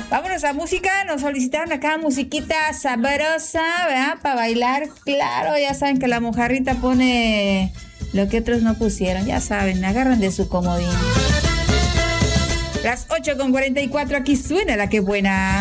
Vámonos a música, nos solicitaron acá musiquita sabrosa, ¿verdad? Para bailar, claro, ya saben que la mojarrita pone lo que otros no pusieron, ya saben, agarran de su comodín. Las 8:44, aquí suena la que buena.